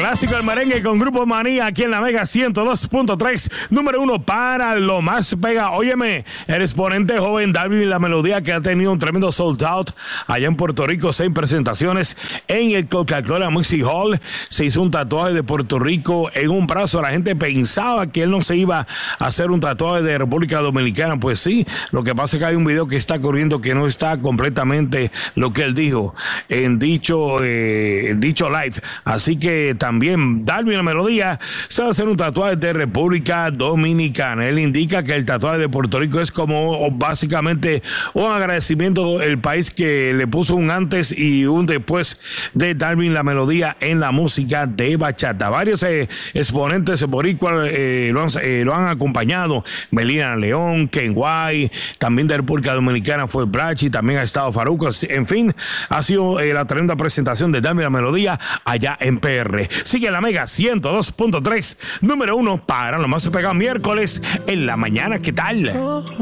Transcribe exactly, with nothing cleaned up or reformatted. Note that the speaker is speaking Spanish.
Clásico del merengue con Grupo Manía aquí en la Mega ciento dos punto tres, número uno para lo más pega. Óyeme, el exponente joven Darwin La Melodía, que ha tenido un tremendo sold out allá en Puerto Rico, seis presentaciones en el Coca-Cola Music Hall. Se hizo un tatuaje de Puerto Rico en un brazo. La gente pensaba que él no se iba a hacer un tatuaje de República Dominicana. Pues sí, lo que pasa es que hay un video que está corriendo que no está completamente lo que él dijo en dicho, eh, en dicho live. Así que también Darwin La Melodía se va a hacer un tatuaje de República Dominicana. Él indica que el tatuaje de Puerto Rico es como básicamente un agradecimiento del país que le puso un antes y un después de Darwin La Melodía en la música de bachata. Varios eh, exponentes boricuas eh, lo, han, eh, lo han acompañado. Melina León, Ken White, también de República Dominicana fue Brachi, también ha estado Farruko. En fin, ha sido eh, la tremenda presentación de Darwin La Melodía allá en P R. Sigue la Mega ciento dos punto tres, número uno para lo más pegado miércoles en la mañana. ¿Qué tal?